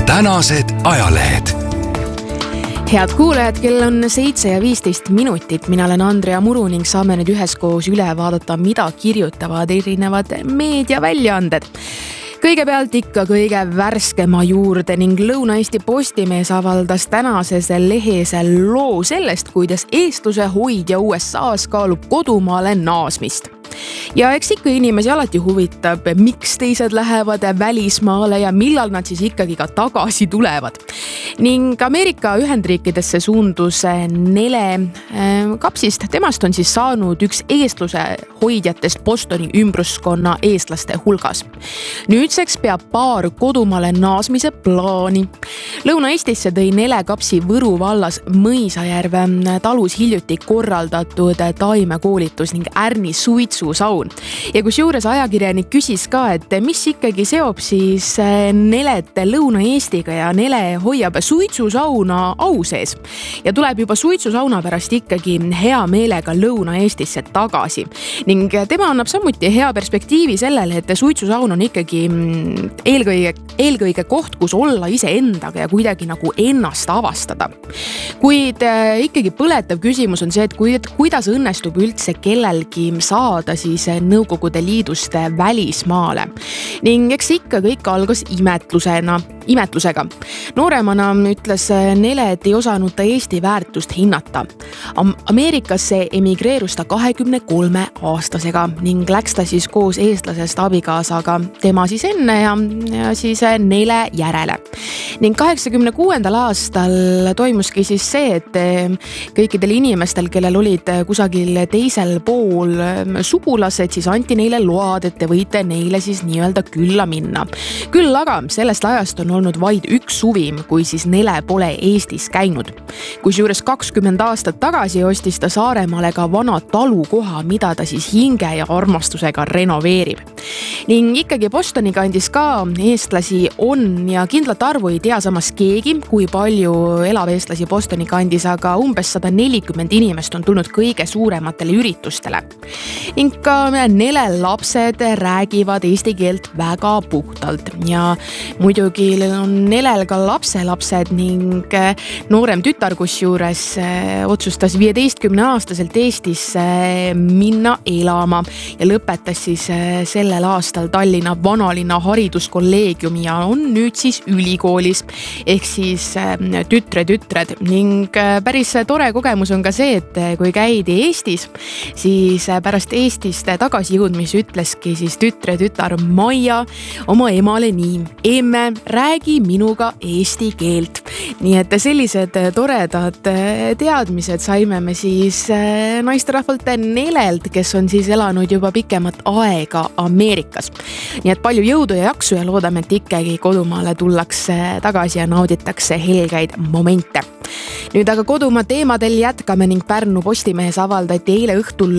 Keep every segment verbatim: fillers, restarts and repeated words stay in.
tänased ajalehed. Head kuulajad, kell on seitse ja viisteist minutit. Mina olen Andrea Muru ning saame nüüd üheskoos üle vaadata, mida kirjutavad erinevad meediaväljaanded. Kõigepealt ikka kõige värskema juurde ning Lõuna-Eesti Postimees avaldas tänases lehes loo sellest, kuidas eestluse hoidja U S A-s kaalub kodumaale naasmist. Ja eks ikka inimesi alati huvitab, miks teised lähevad välismaale ja millal nad siis ikkagi ka tagasi tulevad. Ning Ameerika Ühendriikidesse suundus Nele Kapsist. Temast on siis saanud üks eestluse hoidjatest Bostoni ümbruskonna eestlaste hulgas. Nüüdseks peab paar kodumaale naasmise plaani. Lõuna-Eestisse tõi Nele Kapsi Võru vallas Mõisajärve talus hiljuti korraldatud taimekoolitus ning Ärni suitsusaun. Ja kus juures ajakirjanik küsis ka, et mis ikkagi seob siis Nelet Lõuna-Eestiga ja Nele hoiab suitsusauna au sees. Ja tuleb juba suitsusauna pärast ikkagi hea meelega Lõuna-Eestisse tagasi. Ning tema annab samuti hea perspektiivi sellele, et suitsusaun on ikkagi eelkõige, eelkõige koht, kus olla ise endaga ja kuidagi nagu ennast avastada. Kuid ikkagi põletav küsimus on see, et kuidas õnnestub üldse kellelgi saada siis Nõukogude Liidust välismaale. Ning eks ikka kõik algas imetlusena, imetlusega. Nooremana ütles Nele, et ei osanud ta Eesti väärtust hinnata. Ameerikasse emigreerus ta kahekümne kolme aastasega ning läks ta siis koos eestlasest abikaasaga tema siis enne ja, ja siis Nele järele. Ning kaheksakümne kuuendal aastal toimuski siis see, et kõikidel inimestel, kellel olid kusagil teisel pool sugulased, siis anti neile load, et te võite neile siis nii-öelda külla minna. Küll aga sellest ajast on olnud vaid üks suvim, kui siis Nele pole Eestis käinud. Kusjuures kakskümmend aastat tagasi ostis ta Saaremaale ka vana talukoha, mida ta siis hinge ja armastusega renoveerib. Ning ikkagi Bostoni kandis ka eestlasi on ja kindlat arvu ei tea samas keegi, kui palju elab eestlasi Bostoni kandis, aga umbes sada nelikümmend inimest on tulnud kõige suurematele üritustele. Ning ka Nele lapsed räägivad eesti keelt väga puhtalt ja muidugi on Nelel ka lapselapsed ning noorem tütar, kus juures otsustas viieteistkümne aastaselt Eestisse minna elama ja lõpetas siis sellel aastal Tallinna vanalinna hariduskolleegiumi ja on nüüd siis ülikoolis ehk siis tütre-tütred ning päris tore kogemus on ka see, et kui käidi Eestis, siis pärast Eestist tagasi jõudmis ütleski siis tütre-tütar Maia oma emale nii: emme, räägi minuga eesti keelt. Nii et sellised toredad teadmised saime me siis naisterahvalt Nelelt, kes on siis elanud juba pikemat aega Ameerikas. Nii et palju jõudu ja jaksu ja loodame, et ikkagi kodumaale tullakse tagasi ja nauditakse helgeid momente. Nüüd aga kodumaa teemadel jätkame ning Pärnu Postimehes avaldati eile õhtul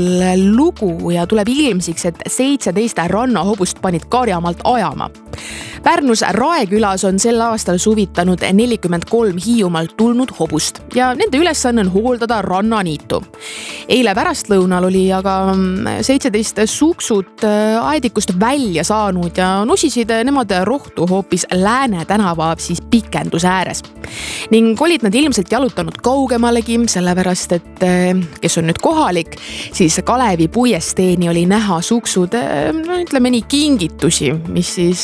lugu ja tuleb ilmsiks, et seitseteist rannahobust panid Karjamaalt ajama. Pärnus Raekülas on sel aastal suvitanud nelikümmend kolm Hiiumaalt tulnud hobust ja nende ülesanne on hooldada rannaniitu. Eile pärastlõunal oli aga seitseteist suksut aedikust välja saanud ja nosisid nemad rohtu hoopis Lääne tänava siis pikenduse ääres. Ning olid nad ilmselt jalutanud kaugemalegi, sellepärast et kes on nüüd kohalik, siis Kalevi puiesteeni oli näha suksud, no ütleme nii kingitusi, mis siis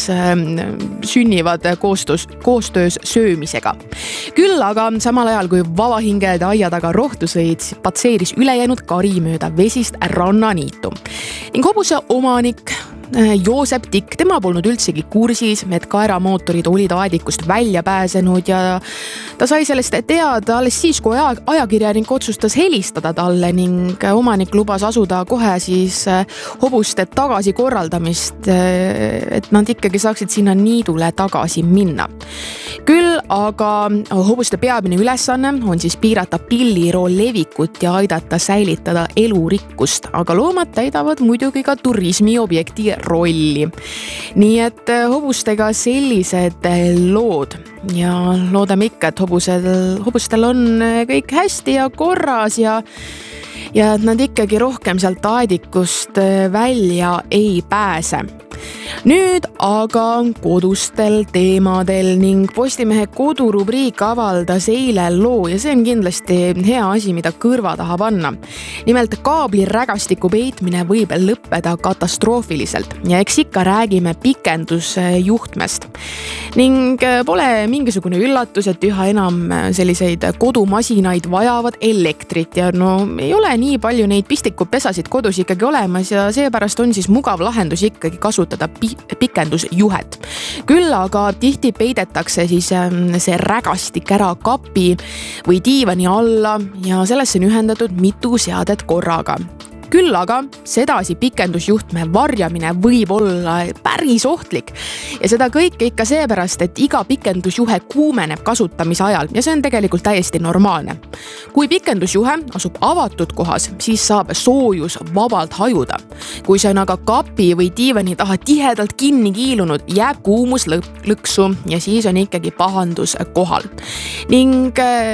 sünnivad koostöös, koostöös söömisega. Küll aga samal ajal, kui vavahinged aia taga rohtu sõid, patseeris ülejäänud kari mööda vesist rannaniitu. Ning hobuse omanik Joosep Tikk, tema polnud üldsegi kursis, et kaeramootorid olid aedikust välja pääsenud ja ta sai sellest teada alles siis, kui ajakirjanik otsustas helistada talle ning omanik lubas asuda kohe siis hobuste tagasi korraldamist, et nad ikkagi saaksid sinna niidule tagasi minna. Küll aga hobuste peamine ülesanne on siis piirata pilliroo levikut ja aidata säilitada elurikkust, aga loomad täidavad muidugi ka turismiobjekti rolli. Nii et hobustega sellised lood ja loodame ikka, et hobusel, hobustel on kõik hästi ja korras ja ja et nad ikkagi rohkem sealt aedikust välja ei pääse. Nüüd aga kodustel teemadel ning Postimehe kodurubriik avaldas eile loo ja see on kindlasti hea asi, mida kõrva taha panna. Nimelt kaablirägastiku peitmine võib lõppeda katastroofiliselt ja eks ikka räägime pikendusjuhtmest. Ning pole mingisugune üllatus, et üha enam selliseid kodumasinaid vajavad elektrit ja no ei ole nii palju neid pistikupesasid kodus ikkagi olemas ja seepärast on siis mugav lahendus ikkagi kasutada pi- pikendusjuhet. Küll aga tihti peidetakse siis see rägastik ära kapi või diivani alla ja sellesse on ühendatud mitu seadet korraga. Küll aga sedasi pikendusjuhtme varjamine võib olla päris ohtlik ja seda kõike ikka seepärast, et iga pikendusjuhe kuumeneb kasutamise ajal ja see on tegelikult täiesti normaalne. Kui pikendusjuhe asub avatud kohas, siis saab soojus vabalt hajuda. Kui see on aga kapi või diivani taha tihedalt kinni kiilunud, jääb kuumus lõksu ja siis on ikkagi pahandus kohal. Ning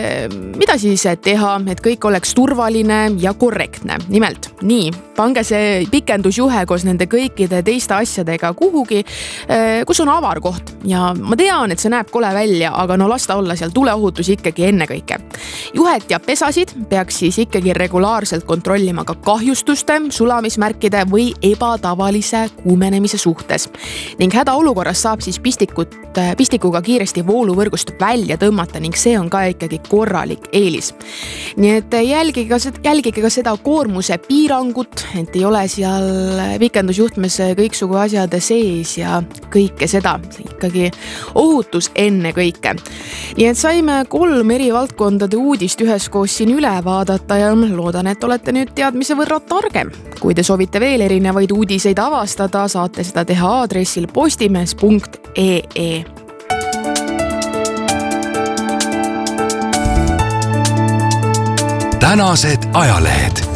mida siis teha, et kõik oleks turvaline ja korrektne? Nimelt, nii, pange see pikendusjuhe koos nende kõikide teiste asjadega kuhugi, kus on avar koht. Ja ma tean, et see näeb kole välja, aga no lasta olla seal tuleohutus ikkagi enne kõike. Juhet ja pesasid peaks siis ikkagi regulaarselt kontrollima ka kahjustuste, sulamismärkide või ebatavalise kuumenemise suhtes. Ning hädaolukorras saab siis pistikut, pistikuga kiiresti vooluvõrgust välja tõmmata ning see on ka ikkagi korralik eelis. Nii et jälgige, jälgige ka seda koormuse piirangut, et ei ole seal pikendusjuhtmes kõiksugu asjad sees ja kõike seda, ikkagi ohutus enne kõike. Nii et saime kolm eri valdkondade uudist üheskoos siin üle vaadata ja loodan, et olete nüüd teadmise võrra targem. Kui te soovite veel erinevaid uudiseid avastada, saate seda teha aadressil postimees punkt ee. Tänased ajalehed.